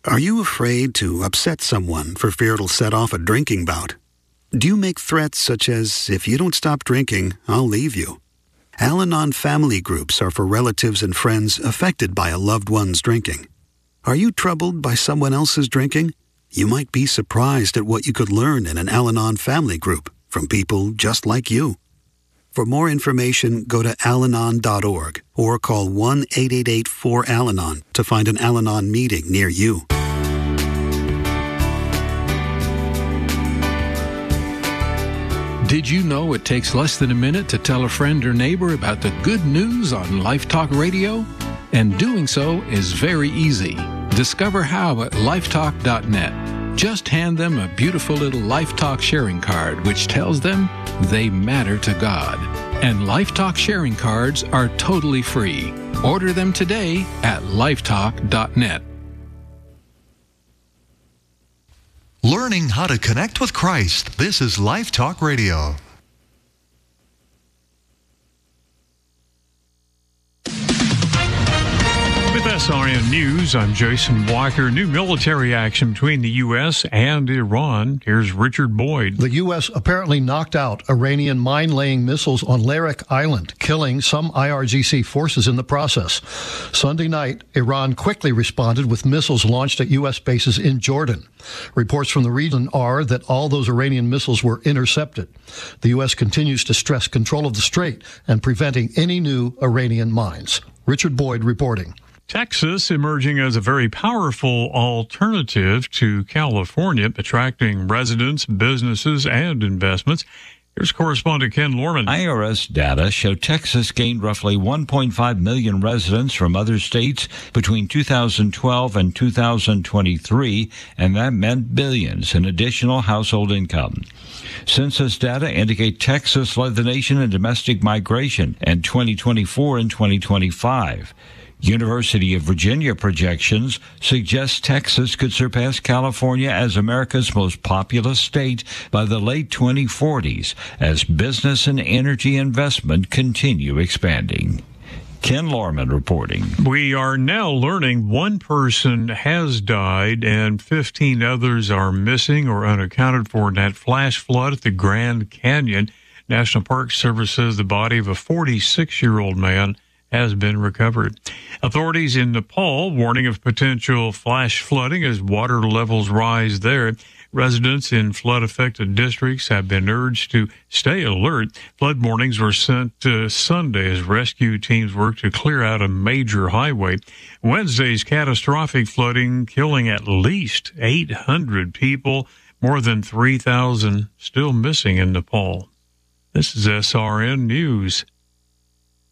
Are you afraid to upset someone for fear it'll set off a drinking bout? Do you make threats such as, if you don't stop drinking, I'll leave you? Al-Anon family groups are for relatives and friends affected by a loved one's drinking. Are you troubled by someone else's drinking? You might be surprised at what you could learn in an Al-Anon family group from people just like you. For more information, go to alanon.org or call 1-888-4-ALANON to find an Al-Anon meeting near you. Did you know it takes less than a minute to tell a friend or neighbor about the good news on Life Talk Radio? And doing so is very easy. Discover how at lifetalk.net. Just hand them a beautiful little Life Talk sharing card, which tells them they matter to God. And Life Talk sharing cards are totally free. Order them today at lifetalk.net. Learning how to connect with Christ. This is Life Talk Radio. With SRN News, I'm Jason Walker. New military action between the U.S. and Iran. Here's Richard Boyd. The U.S. apparently knocked out Iranian mine-laying missiles on Larak Island, killing some IRGC forces in the process. Sunday night, Iran quickly responded with missiles launched at U.S. bases in Jordan. Reports from the region are that all those Iranian missiles were intercepted. The U.S. continues to stress control of the strait and preventing any new Iranian mines. Richard Boyd reporting. Texas emerging as a very powerful alternative to California, attracting residents, businesses, and investments. Here's correspondent Ken Lorman. IRS data show Texas gained roughly 1.5 million residents from other states between 2012 and 2023, and that meant billions in additional household income. Census data indicate Texas led the nation in domestic migration in 2024 and 2025. University of Virginia projections suggest Texas could surpass California as America's most populous state by the late 2040s as business and energy investment continue expanding. Ken Lorman reporting. We are now learning one person has died and 15 others are missing or unaccounted for in that flash flood at the Grand Canyon. National Park Service says the body of a 46-year-old man has been recovered. Authorities in Nepal warning of potential flash flooding as water levels rise there. Residents in flood-affected districts have been urged to stay alert. Flood warnings were sent Sunday as rescue teams work to clear out a major highway. Wednesday's catastrophic flooding killing at least 800 people, more than 3,000 still missing in Nepal. This is SRN News.